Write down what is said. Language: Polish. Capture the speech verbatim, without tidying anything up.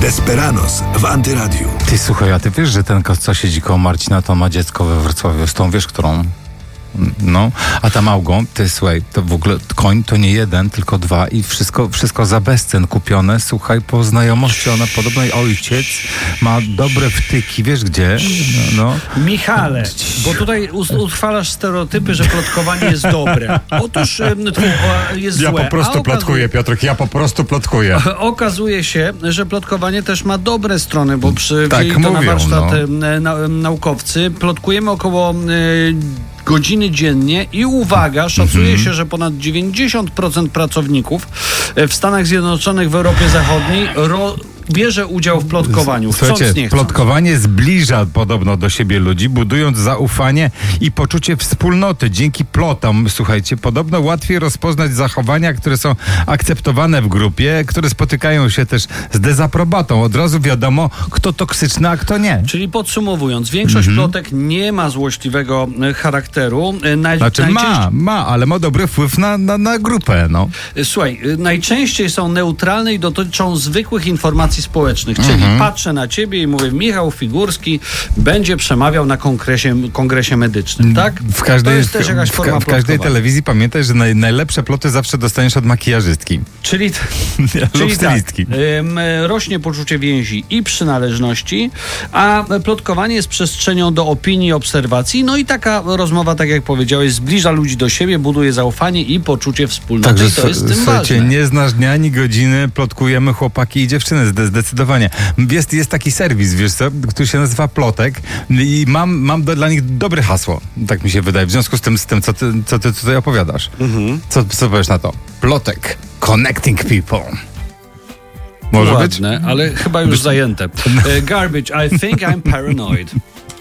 Desperados w Antyradiu. Ty, słuchaj, a ty wiesz, że ten, co siedzi koło Marcina, to ma dziecko we Wrocławiu z tą, wiesz, którą? No, a ta Małgą, ty słuchaj, to w ogóle koń to nie jeden, tylko dwa i wszystko, wszystko za bezcen kupione, słuchaj, po znajomości ona podobno ojciec ma dobre wtyki, wiesz gdzie? No, no. Michale, bo tutaj utrwalasz stereotypy, że plotkowanie jest dobre. Otóż to jest Ja złe. po prostu okazuje, plotkuję, Piotrek, ja po prostu plotkuję. Okazuje się, że plotkowanie też ma dobre strony, bo przywzięli Tak to mówią, na warsztat no. na, naukowcy. Plotkujemy około y, godziny dziennie i uwaga, szacuje Mhm. się, że ponad dziewięćdziesiąt procent pracowników w Stanach Zjednoczonych, w Europie Zachodniej ro, bierze udział w plotkowaniu. Słuchajcie, Chcąc, nie chcąc. plotkowanie zbliża podobno do siebie ludzi, budując zaufanie i poczucie wspólnoty. Dzięki plotom, słuchajcie, podobno łatwiej rozpoznać zachowania, które są akceptowane w grupie, które spotykają się też z dezaprobatą. Od razu wiadomo, kto toksyczny, a kto nie. Czyli podsumowując, większość Mhm. plotek nie ma złośliwego e, charakteru. E, Naj, Znaczy najczęściej- ma, ma, ale ma dobry wpływ na, na, na grupę, no. Słuchaj, y, najczęściej są neutralne i dotyczą zwykłych informacji społecznych, czyli Mhm. patrzę na ciebie i mówię, Michał Figurski będzie przemawiał na kongresie, kongresie medycznym, tak? W każdej, to jest też jakaś w, forma w każdej plotkowania. telewizji pamiętaj, że naj, najlepsze ploty zawsze dostaniesz od makijażystki. Czyli, Lub czyli tak, stylistki. ym, rośnie poczucie więzi i przynależności, a plotkowanie jest przestrzenią do opinii i obserwacji, no i taka rozmowa, tak jak powiedziałeś, zbliża ludzi do siebie, buduje zaufanie i poczucie wspólnoty. Także I to jest tym słuchajcie, ważne. nie znasz dnia ani godziny, plotkujemy chłopaki i dziewczyny, zde- zdecydowanie. Jest, jest taki serwis, wiesz co, który się nazywa Plotek i mam, mam do, dla nich dobre hasło, tak mi się wydaje, w związku z tym, z tym co, ty, co ty tutaj opowiadasz. Mhm. Co, co powiesz na to? Plotek. Connecting people. Może być? Ładne, ale chyba już zajęte. E, Garbage, I think I'm paranoid.